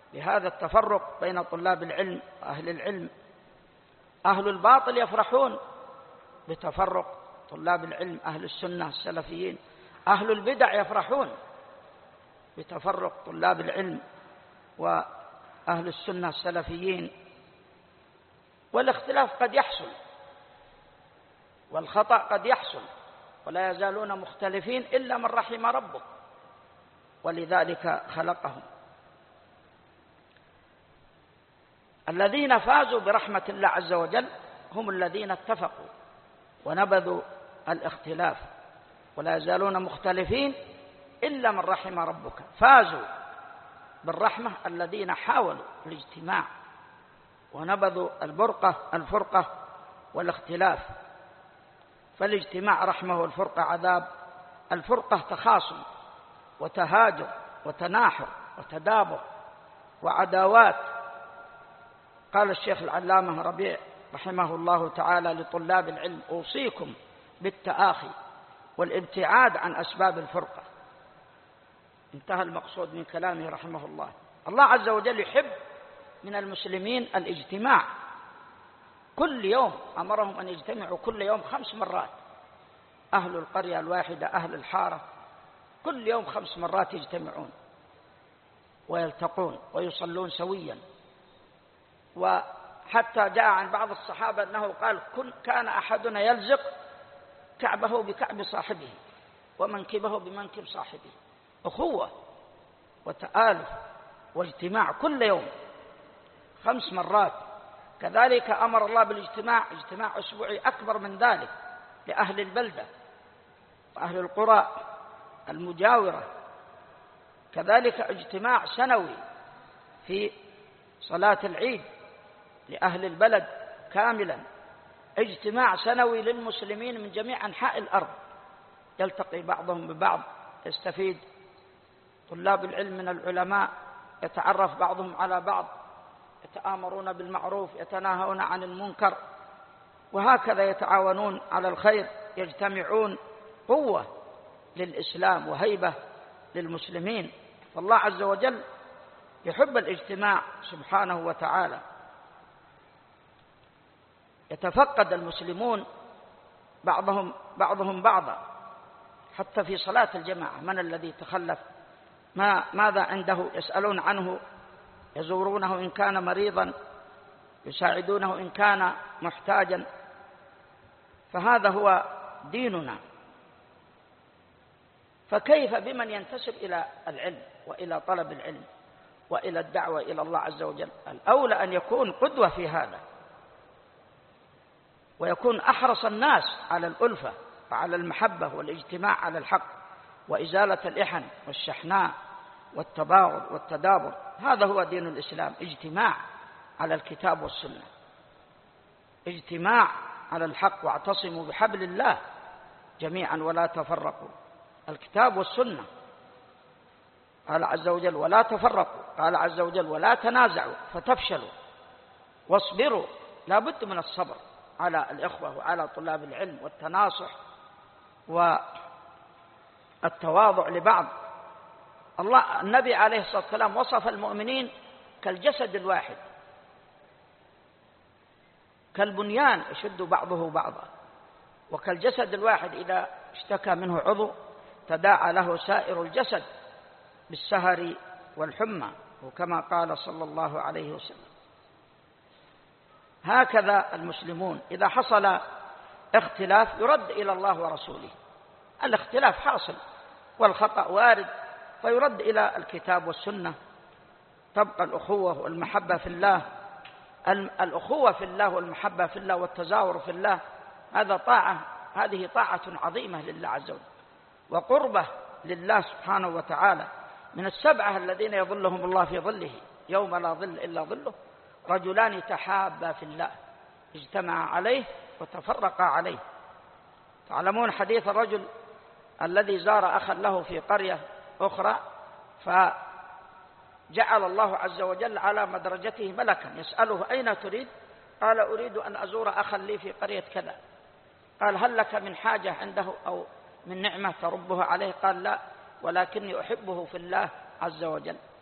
بهذا التفرق بين طلاب العلم وأهل العلم. أهل الباطل يفرحون بتفرق طلاب العلم أهل السنة السلفيين، أهل البدع يفرحون بتفرق طلاب العلم وأهل السنة السلفيين. والاختلاف قد يحصل والخطأ قد يحصل، ولا يزالون مختلفين إلا من رحم ربك، ولذلك خلقهم. الذين فازوا برحمة الله عز وجل هم الذين اتفقوا ونبذوا الاختلاف، ولا يزالون مختلفين إلا من رحم ربك. فازوا بالرحمة الذين حاولوا الاجتماع ونبذوا الفرقة والاختلاف. فالاجتماع رحمة والفرقة عذاب. الفرقة تخاصم وتهاجر وتناحر وتدابر وعداوات. قال الشيخ العلامة ربيع رحمه الله تعالى لطلاب العلم: أوصيكم بالتآخي والابتعاد عن أسباب الفرقة. انتهى المقصود من كلامه رحمه الله. الله عز وجل يحب من المسلمين الاجتماع. كل يوم أمرهم أن يجتمعوا كل يوم 5 مرات. أهل القرية الواحدة، أهل الحارة، كل يوم 5 مرات يجتمعون ويلتقون ويصلون سويا. وحتى جاء عن بعض الصحابة أنه قال: كان أحدنا يلزق كعبه بكعب صاحبه ومنكبه بمنكب صاحبه. أخوة وتآلف واجتماع كل يوم 5 مرات. كذلك أمر الله بالاجتماع، اجتماع أسبوعي أكبر من ذلك لأهل البلدة وأهل القرى المجاورة. كذلك اجتماع سنوي في صلاة العيد لأهل البلد كاملا. اجتماع سنوي للمسلمين من جميع أنحاء الأرض، يلتقي بعضهم ببعض، يستفيد طلاب العلم من العلماء، يتعرف بعضهم على بعض، يتآمرون بالمعروف، يتناهون عن المنكر، وهكذا يتعاونون على الخير، يجتمعون. قوة للإسلام وهيبة للمسلمين. فالله عز وجل يحب الاجتماع سبحانه وتعالى. يتفقد المسلمون بعضهم بعضا حتى في صلاة الجماعة. من الذي تخلف؟ ماذا عنده؟ يسألون عنه، يزورونه إن كان مريضا، يساعدونه إن كان محتاجا. فهذا هو ديننا. فكيف بمن ينتسب إلى العلم وإلى طلب العلم وإلى الدعوة إلى الله عز وجل؟ الأولى أن يكون قدوة في هذا، ويكون أحرص الناس على الألفة وعلى المحبة والاجتماع على الحق وإزالة الإحن والشحناء والتباغض والتدابر. هذا هو دين الإسلام: اجتماع على الكتاب والسنة، اجتماع على الحق. واعتصموا بحبل الله جميعا ولا تفرقوا. الكتاب والسنة. قال عز وجل: ولا تفرقوا. قال عز وجل: ولا تنازعوا فتفشلوا واصبروا. لا بد من الصبر على الإخوة وعلى طلاب العلم والتناصح والتواضع لبعض. النبي عليه الصلاة والسلام وصف المؤمنين كالجسد الواحد، كالبنيان يشد بعضه بعضا. وكالجسد الواحد إذا اشتكى منه عضو تداعى له سائر الجسد بالسهر والحمى، وكما قال صلى الله عليه وسلم. هكذا المسلمون إذا حصل اختلاف يرد إلى الله ورسوله. الاختلاف حاصل والخطأ وارد، فيرد إلى الكتاب والسنة. تبقى الأخوة والمحبة في الله. الأخوة في الله والمحبة في الله والتزاور في الله، هذه طاعة عظيمة لله عز وجل وقربة لله سبحانه وتعالى. من ال7 الذين يظلهم الله في ظله يوم لا ظل إلا ظله: رجلان تحابا في الله اجتمعا عليه وتفرقا عليه. تعلمون حديث الرجل الذي زار أخا له في قرية أخرى، فجعل الله عز وجل على مدرجته ملكا يسأله: أين تريد؟ قال: أريد أن أزور أخا لي في قرية كذا. قال: هل لك من حاجة عنده أو من نعمة تربها عليه؟ قال: لا، ولكني أحبه في الله عز وجل.